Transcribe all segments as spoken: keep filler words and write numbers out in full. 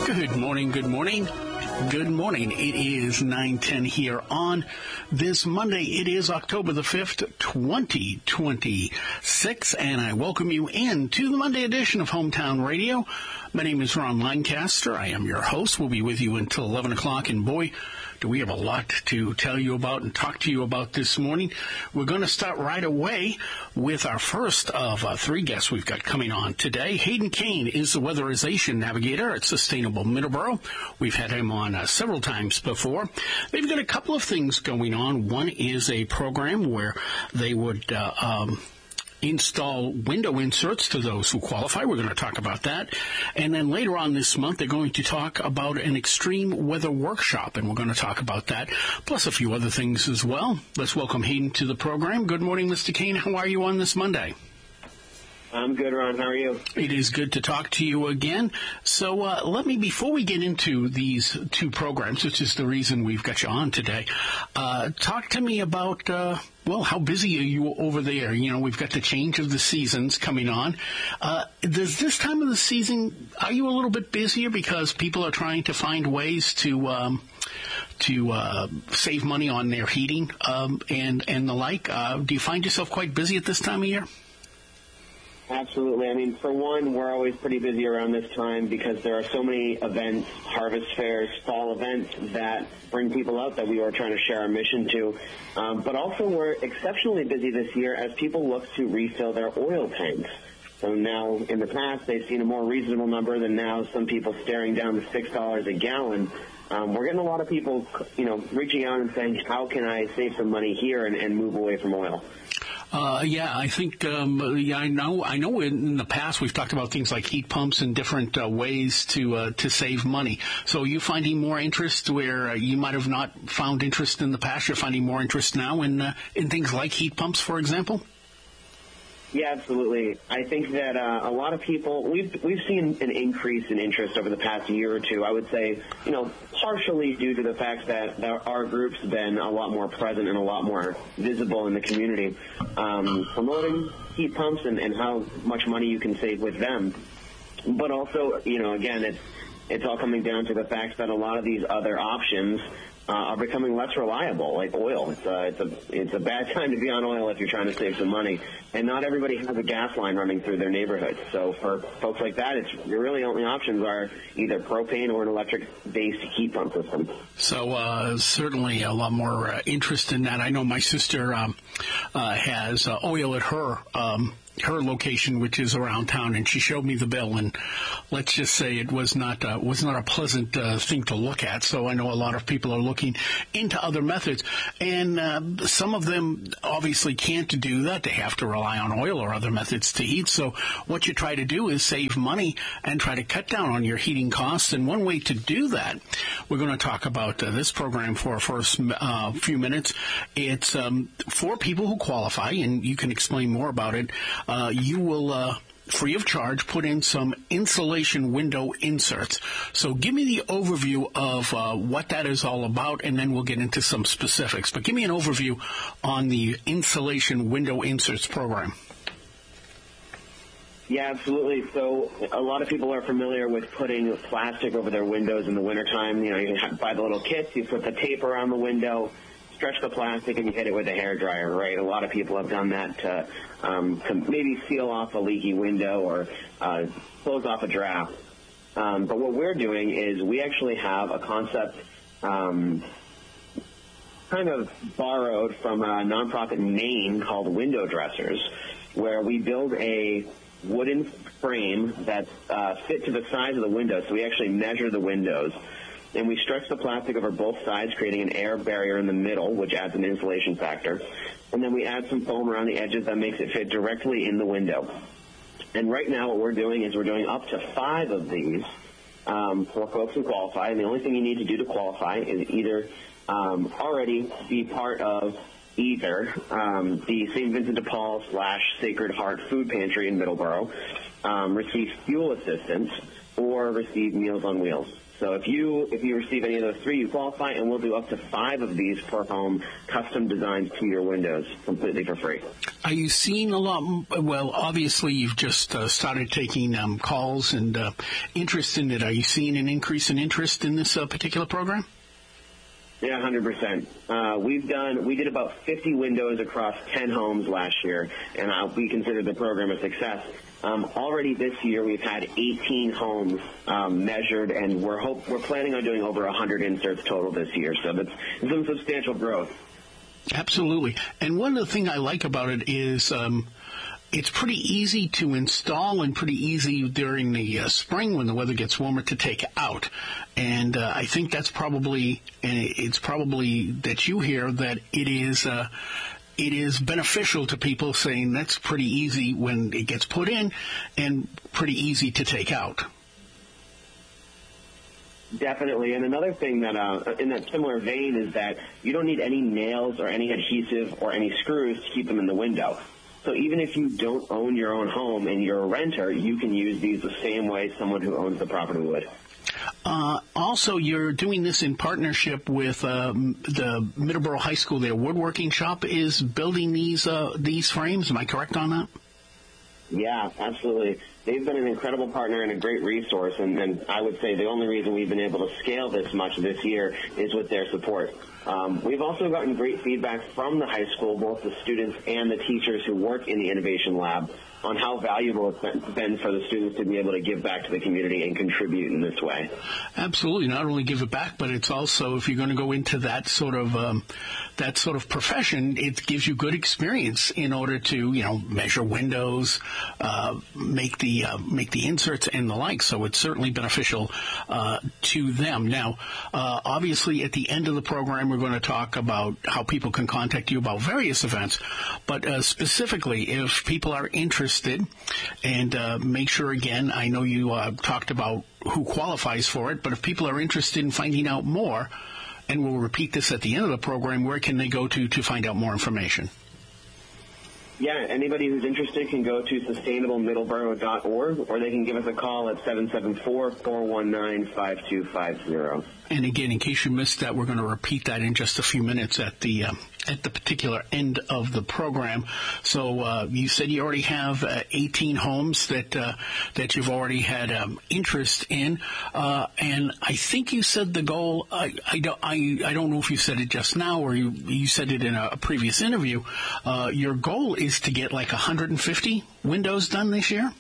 Good morning, good morning. Good morning. It is nine ten here on this Monday. It is October the fifth, twenty twenty-six, and I welcome you in to the Monday edition of Hometown Radio. My name is Ron Lancaster. I am your host. We'll be with you until eleven o'clock, and boy, do we have a lot to tell you about and talk to you about this morning. We're going to start right away with our first of uh, three guests we've got coming on today. Hayden Kane is the weatherization navigator at Sustainable Middleborough. We've had him on uh, several times before. They've got a couple of things going on. One is a program where they would uh, um, install window inserts to those who qualify. We're going to talk about that. And then later on this month, they're going to talk about an extreme weather workshop, and we're going to talk about that, plus a few other things as well. Let's welcome Hayden to the program. Good morning, Mister Kane. How are you on this Monday? I'm good, Ron. How are you? It is good to talk to you again. So uh, let me, before we get into these two programs, which is the reason we've got you on today, uh, talk to me about, uh, well, how busy are you over there? You know, we've got the change of the seasons coming on. Uh, does this time of the season, are you a little bit busier because people are trying to find ways to um, to uh, save money on their heating um, and, and the like? Uh, do you find yourself quite busy at this time of year? Absolutely. I mean, for one, we're always pretty busy around this time because there are so many events, harvest fairs, fall events that bring people out that we are trying to share our mission to. Um, but also we're exceptionally busy this year as people look to refill their oil tanks. So now, in the past, they've seen a more reasonable number than now some people staring down the six dollars a gallon. Um, we're getting a lot of people, you know, reaching out and saying, how can I save some money here and, and move away from oil? Uh, yeah, I think, um, yeah, I know, I know in the past we've talked about things like heat pumps and different uh, ways to, uh, to save money. So are you finding more interest where uh, you might have not found interest in the past? You're finding more interest now in, uh, in things like heat pumps, for example? Yeah, absolutely. I think that uh, a lot of people, we've we've seen an increase in interest over the past year or two. I would say, you know, partially due to the fact that, that our group's been a lot more present and a lot more visible in the community, um, promoting heat pumps and, and how much money you can save with them. But also, you know, again, it's it's all coming down to the fact that a lot of these other options Uh, are becoming less reliable, like oil. It's, uh, it's a it's a bad time to be on oil if you're trying to save some money, and not everybody has a gas line running through their neighborhood. So for folks like that, it's your really only options are either propane or an electric-based heat pump system. So uh, certainly a lot more uh, interest in that. I know my sister um, uh, has uh, oil at her um, her location, which is around town, and she showed me the bill, and let's just say it was not uh, was not a pleasant uh, thing to look at. So I know a lot of people are looking into other methods, and uh, some of them obviously can't do that. They have to rely on oil or other methods to heat. So what you try to do is save money and try to cut down on your heating costs. And one way to do that, we're going to talk about uh, this program for our first uh, few minutes. It's um, for people who qualify, and you can explain more about it. Uh, you will, uh, free of charge, put in some insulation window inserts. So give me the overview of uh, what that is all about, and then we'll get into some specifics. But give me an overview on the insulation window inserts program. Yeah, absolutely. So a lot of people are familiar with putting plastic over their windows in the wintertime. You know, you buy the little kits, you put the tape around the window, stretch the plastic, and you hit it with a hairdryer, right? A lot of people have done that to, um, to maybe seal off a leaky window or uh, close off a draft. Um, but what we're doing is we actually have a concept um, kind of borrowed from a nonprofit in Maine called Window Dressers, where we build a wooden frame that's uh, fit to the size of the window. So we actually measure the windows, and we stretch the plastic over both sides, creating an air barrier in the middle, which adds an insulation factor. And then we add some foam around the edges that makes it fit directly in the window. And right now what we're doing is we're doing up to five of these um, for folks who qualify. And the only thing you need to do to qualify is either um, already be part of either um, the Saint Vincent de Paul slash Sacred Heart Food Pantry in Middleborough, um, receive fuel assistance, or or receive Meals on Wheels. So if you if you receive any of those three, you qualify, and we'll do up to five of these per home, custom designed to your windows, completely for free. Are you seeing a lot? Well, obviously, you've just uh, started taking um, calls and uh, interest in it. Are you seeing an increase in interest in this uh, particular program? Yeah, one hundred percent. Uh, we've done, we did about fifty windows across ten homes last year, and uh, we considered the program a success. Um, already this year, we've had eighteen homes um, measured, and we're hope we're planning on doing over one hundred inserts total this year. So that's some substantial growth. Absolutely. And one of the things I like about it is um, it's pretty easy to install and pretty easy during the uh, spring when the weather gets warmer to take out. And uh, I think that's probably, and it's probably that you hear that it is uh, it is beneficial to people, saying that's pretty easy when it gets put in and pretty easy to take out. Definitely. And another thing that, uh, in that similar vein, is that you don't need any nails or any adhesive or any screws to keep them in the window. So even if you don't own your own home and you're a renter, you can use these the same way someone who owns the property would. Uh, also, you're doing this in partnership with uh, the Middleborough High School. Their woodworking shop is building these uh, these frames. Am I correct on that? Yeah, absolutely. They've been an incredible partner and a great resource, and, and I would say the only reason we've been able to scale this much this year is with their support. Um, we've also gotten great feedback from the high school, both the students and the teachers who work in the Innovation Lab, on how valuable it's been for the students to be able to give back to the community and contribute in this way. Absolutely. Not only give it back, but it's also, if you're going to go into that sort of um, that sort of profession, it gives you good experience in order to, you know, measure windows, uh, make the uh, make the inserts and the like. So it's certainly beneficial uh, to them. Now, uh, obviously, at the end of the program, we're going to talk about how people can contact you about various events, but uh, specifically, if people are interested, and uh, make sure, again, I know you uh, talked about who qualifies for it, but if people are interested in finding out more, and we'll repeat this at the end of the program, where can they go to to find out more information? Yeah, anybody who's interested can go to sustainable middleborough dot org, or they can give us a call at seven seven four, four one nine, five two five zero. And again, in case you missed that, we're going to repeat that in just a few minutes at the uh, at the particular end of the program. So uh, you said you already have uh, eighteen homes that uh, that you've already had um, interest in, uh, and I think you said the goal. I, I don't I, I don't know if you said it just now or you you said it in a, a previous interview. Uh, your goal is to get like one hundred fifty windows done this year.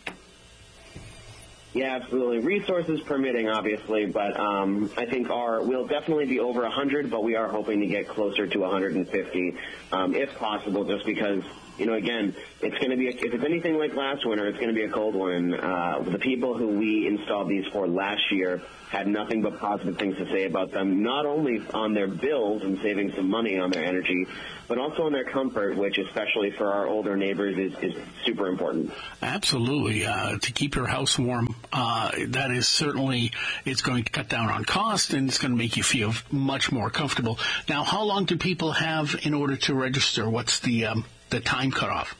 Yeah, absolutely. Resources permitting, obviously, but um, I think our we'll definitely be over one hundred, but we are hoping to get closer to one hundred fifty, um, if possible, just because, you know, again, it's going to be, a, if it's anything like last winter, it's going to be a cold one. Uh, the people who we installed these for last year had nothing but positive things to say about them, not only on their bills and saving some money on their energy, but also on their comfort, which especially for our older neighbors is, is super important. Absolutely. Uh, to keep your house warm, uh, that is certainly, it's going to cut down on cost, and it's going to make you feel much more comfortable. Now, how long do people have in order to register? What's the um, the time cutoff?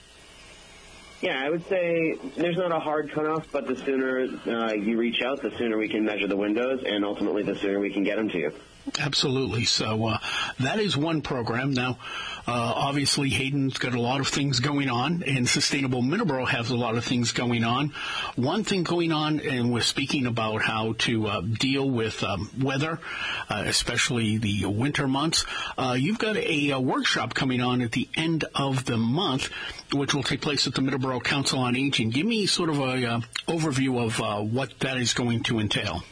Yeah, I would say there's not a hard cutoff, but the sooner uh, you reach out, the sooner we can measure the windows, and ultimately the sooner we can get them to you. Absolutely. So uh, that is one program. Now, uh, obviously, Hayden's got a lot of things going on, and Sustainable Middleborough has a lot of things going on. One thing going on, and we're speaking about how to uh, deal with um, weather, uh, especially the winter months. Uh, you've got a, a workshop coming on at the end of the month, which will take place at the Middleborough Council on Aging. Give me sort of a uh, overview of uh, what that is going to entail.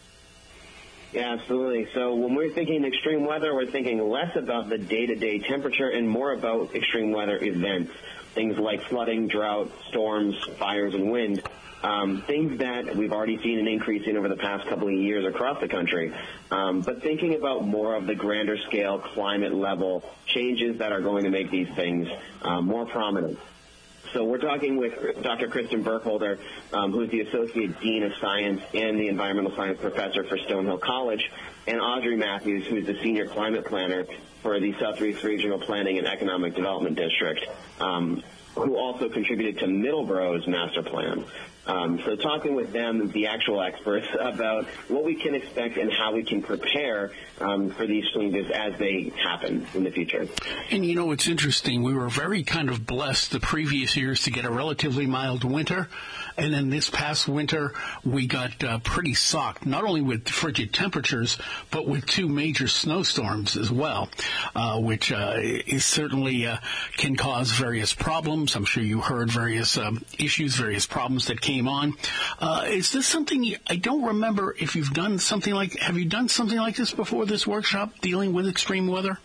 Yeah, absolutely. So when we're thinking extreme weather, we're thinking less about the day-to-day temperature and more about extreme weather events, things like flooding, drought, storms, fires, and wind, um, things that we've already seen an increase in over the past couple of years across the country. Um, but thinking about more of the grander scale climate level changes that are going to make these things uh, more prominent. So we're talking with Doctor Kristen Burkholder, um, who's the Associate Dean of Science and the Environmental Science Professor for Stonehill College, and Audrey Matthews, who's the Senior Climate Planner for the Southeast Regional Planning and Economic Development District, um, who also contributed to Middleborough's master plan. Um, so talking with them, the actual experts, about what we can expect and how we can prepare um, for these changes as they happen in the future. And, you know, it's interesting. We were very kind of blessed the previous years to get a relatively mild winter. And then this past winter, we got uh, pretty socked, not only with frigid temperatures, but with two major snowstorms as well, uh, which uh, is certainly uh, can cause various problems. I'm sure you heard various um, issues, various problems that came on. Uh, is this something, you, I don't remember if you've done something like, have you done something like this before, this workshop, dealing with extreme weather?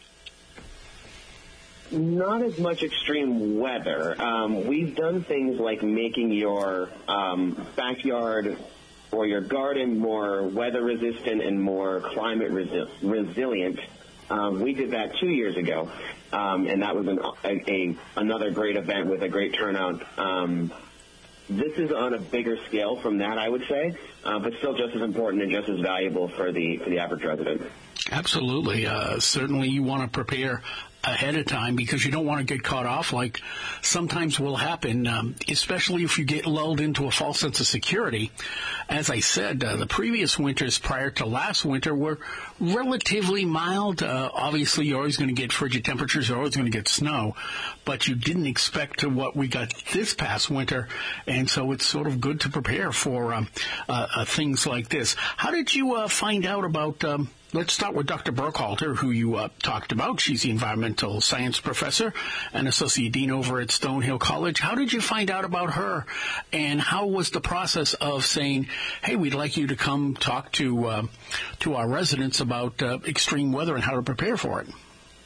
Not as much extreme weather. Um, we've done things like making your um, backyard or your garden more weather resistant and more climate resi- resilient. Um, we did that two years ago, um, and that was an, a, a another great event with a great turnout. Um, this is on a bigger scale from that, I would say, uh, but still just as important and just as valuable for the for the average resident. Absolutely. Uh, certainly you want to prepare ahead of time because you don't want to get caught off like sometimes will happen, um, especially if you get lulled into a false sense of security. As I said, uh, the previous winters prior to last winter were relatively mild. Uh, obviously, you're always going to get frigid temperatures. You're always going to get snow, but you didn't expect to what we got this past winter, and so it's sort of good to prepare for um, uh, uh, things like this. How did you uh, find out about um, Let's start with Doctor Burkhalter, who you uh, talked about. She's the environmental science professor and associate dean over at Stonehill College. How did you find out about her, and how was the process of saying, hey, we'd like you to come talk to uh, to our residents about uh, extreme weather and how to prepare for it?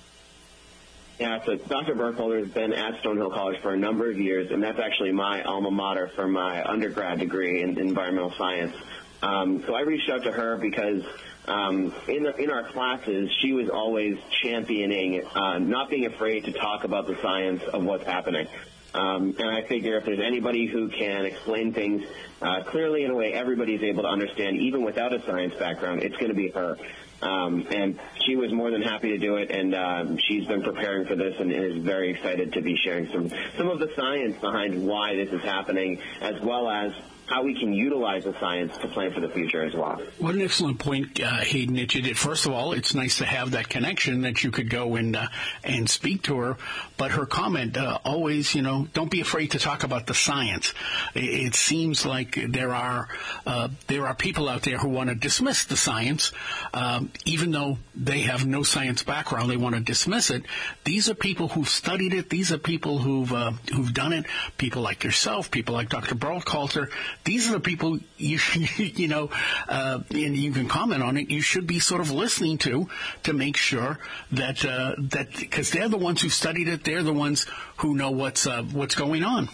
Yeah, so Doctor Burkhalter has been at Stonehill College for a number of years, and that's actually my alma mater for my undergrad degree in environmental science. Um, so I reached out to her because Um, in, the, in our classes, she was always championing uh, not being afraid to talk about the science of what's happening. Um, and I figure if there's anybody who can explain things uh, clearly in a way everybody is able to understand, even without a science background, it's going to be her. Um, and she was more than happy to do it, and um, she's been preparing for this and is very excited to be sharing some, some of the science behind why this is happening, as well as how we can utilize the science to plan for the future as well. What an excellent point, uh, Hayden, that you did. First of all, it's nice to have that connection that you could go and uh, and speak to her. But her comment uh, always, you know, don't be afraid to talk about the science. It, it seems like there are uh, there are people out there who want to dismiss the science, um, even though they have no science background. They want to dismiss it. These are people who've studied it. These are people who've uh, who've done it. People like yourself. People like Doctor Burkhalter. These are the people you you know, uh, and you can comment on it. You should be sort of listening to to make sure that uh, that because they're the ones who studied it. They're the ones who know what's uh, what's going on.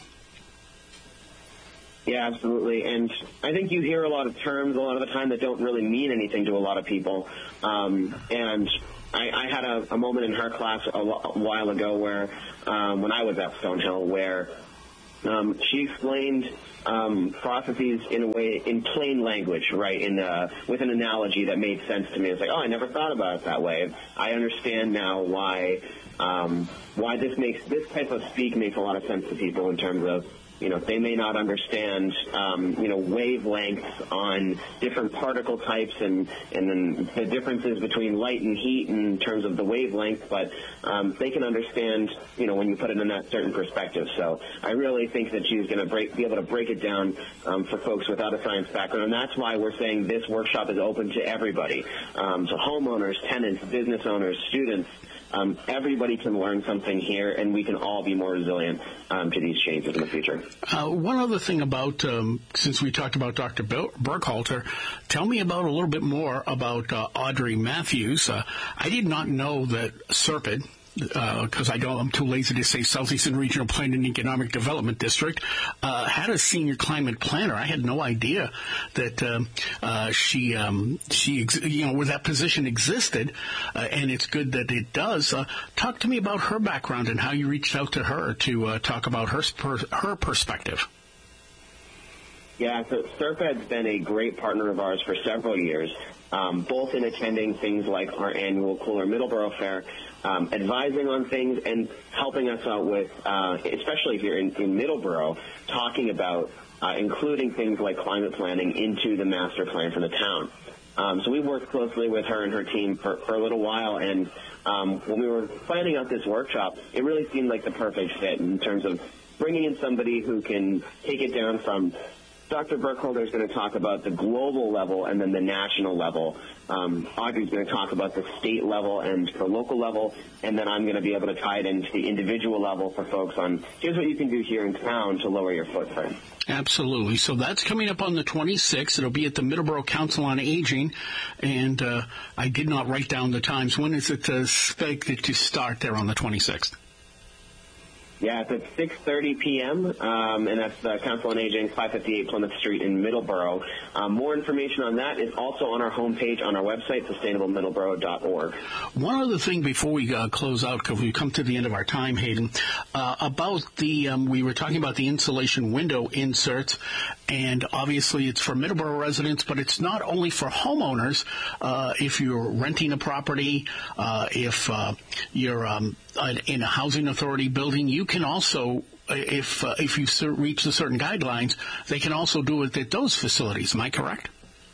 Yeah, absolutely. And I think you hear a lot of terms a lot of the time that don't really mean anything to a lot of people. Um, and I, I had a, a moment in her class a, a while ago where um, when I was at Stonehill where um, she explained Um, processes in a way, in plain language, right, in uh, with an analogy that made sense to me. It's like, oh, I never thought about it that way. I understand now why um, why this makes this type of speak makes a lot of sense to people in terms of, you know, they may not understand, um, you know, wavelengths on different particle types and, and then the differences between light and heat in terms of the wavelength, but um, they can understand, you know, when you put it in that certain perspective. So I really think that she's going to break, be able to break it down um, for folks without a science background, and that's why we're saying this workshop is open to everybody, um, so homeowners, tenants, business owners, students. Um, everybody can learn something here, and we can all be more resilient um, to these changes in the future. Uh, one other thing about, um, since we talked about Doctor Burkhalter, tell me about a little bit more about uh, Audrey Matthews. Uh, I did not know that SERPID, because uh, I don't, I'm too lazy to say Southeastern Regional Planning and Economic Development District, uh, had a senior climate planner. I had no idea that um, uh, she, um, she, ex- you know, where that position existed, uh, and it's good that it does. Uh, talk to me about her background and how you reached out to her to uh, talk about her per- her perspective. Yeah, so SERPID's been a great partner of ours for several years, um, both in attending things like our annual Cooler Middleborough Fair, um, advising on things, and helping us out with, uh, especially here in, in Middleborough, talking about uh, including things like climate planning, into the master plan for the town. Um, so we've worked closely with her and her team for, for a little while, and um, when we were planning out this workshop, it really seemed like the perfect fit in terms of bringing in somebody who can take it down from Doctor Burkholder is going to talk about the global level and then the national level. Um, Audrey's going to talk about the state level and the local level, and then I'm going to be able to tie it into the individual level for folks on here's what you can do here in town to lower your footprint. Absolutely. So that's coming up on the twenty-sixth. It'll be at the Middleborough Council on Aging, and uh, I did not write down the times. When is it uh, expected to start there on the twenty-sixth? Yeah, it's at six thirty p.m., um, and that's uh, Council on Aging, five fifty-eight Plymouth Street in Middleborough. Um, more information on that is also on our homepage on our website, sustainable middleborough dot org. One other thing before we uh, close out, because we've come to the end of our time, Hayden, uh, about the, um, we were talking about the insulation window inserts, and obviously it's for Middleborough residents, but it's not only for homeowners. Uh, if you're renting a property, uh, if uh, you're um, in a housing authority building, you can also, if uh, if you reach the certain guidelines, they can also do it at those facilities. Am I correct?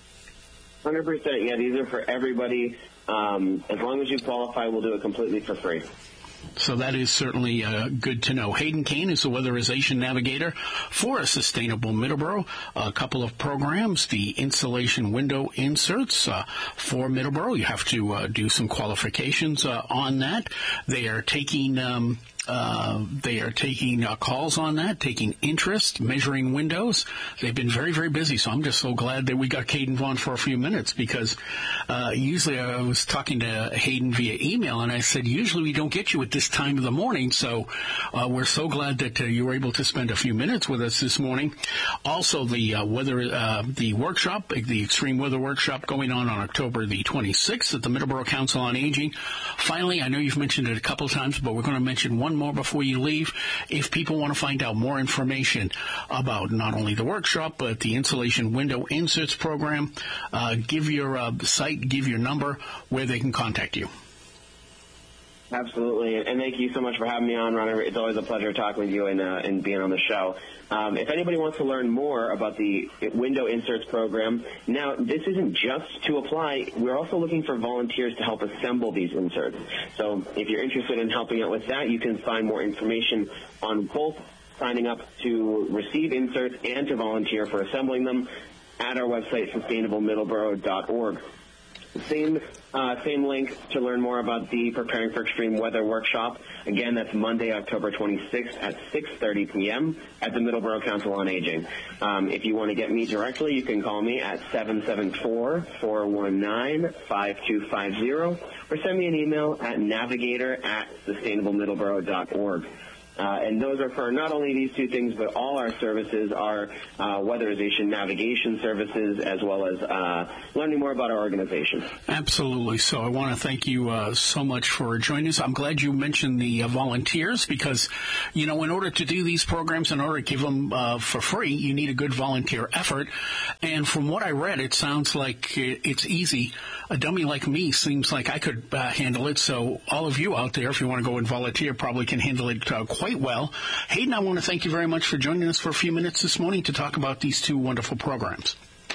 one hundred percent. Yeah, these are for everybody. Um, as long as you qualify, we'll do it completely for free. So that is certainly uh, good to know. Hayden Kane is the weatherization navigator for a Sustainable Middleborough. A couple of programs, the insulation window inserts uh, for Middleborough. You have to uh, do some qualifications uh, on that. They are taking... Um, Uh, they are taking uh, calls on that, taking interest, measuring windows. They've been very, very busy, so I'm just so glad that we got Hayden Vaughn for a few minutes, because uh, usually I was talking to Hayden via email, and I said, usually we don't get you at this time of the morning, so uh, we're so glad that uh, you were able to spend a few minutes with us this morning. Also, the uh, weather, uh, the workshop, the Extreme Weather Workshop going on on October the twenty-sixth at the Middleborough Council on Aging. Finally, I know you've mentioned it a couple of times, but we're going to mention one more before you leave. If people want to find out more information about not only the workshop, but the insulation window inserts program, uh, give your uh, site, give your number where they can contact you. Absolutely, and thank you so much for having me on, Ron. It's always a pleasure talking with you and, uh, and being on the show. Um, if anybody wants to learn more about the window inserts program, now this isn't just to apply. We're also looking for volunteers to help assemble these inserts. So if you're interested in helping out with that, you can find more information on both signing up to receive inserts and to volunteer for assembling them at our website, sustainable middleborough dot org. Same uh, same link to learn more about the Preparing for Extreme Weather Workshop. Again, that's Monday, October twenty-sixth at six thirty p.m. at the Middleborough Council on Aging. Um, if you want to get me directly, you can call me at seven seven four, four one nine, five two five zero or send me an email at navigator at sustainable middleborough dot org. Uh, and those are for not only these two things, but all our services, our uh, weatherization navigation services, as well as uh, learning more about our organization. Absolutely. So I want to thank you uh, so much for joining us. I'm glad you mentioned the uh, volunteers, because, you know, in order to do these programs, in order to give them uh, for free, you need a good volunteer effort. And from what I read, it sounds like it's easy. A dummy like me seems like I could uh, handle it. So all of you out there, if you want to go and volunteer, probably can handle it uh, quite well. Hayden, I want to thank you very much for joining us for a few minutes this morning to talk about these two wonderful programs.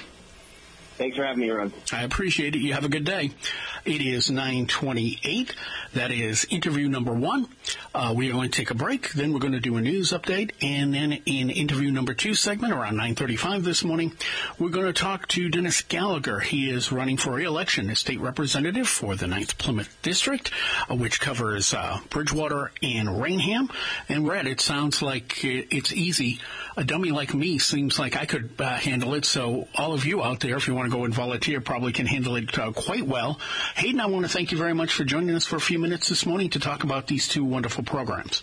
Thanks for having me, Ron. I appreciate it. You have a good day. It is nine twenty-eight. That is interview number one. Uh, we are going to take a break. Then we're going to do a news update. And then in interview number two segment, around nine thirty-five this morning, we're going to talk to Dennis Gallagher. He is running for re-election as state representative for the ninth Plymouth District, uh, which covers uh, Bridgewater and Rainham. And Red, it sounds like it's easy. A dummy like me seems like I could uh, handle it. So all of you out there, if you want to go and volunteer, probably can handle it uh, quite well. Hayden, I want to thank you very much for joining us for a few minutes this morning to talk about these two wonderful programs.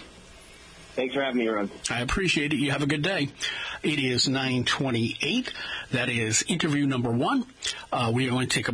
Thanks for having me, Ron. I appreciate it. You have a good day. It is nine twenty-eight. That is interview number one. Uh, we are going to take a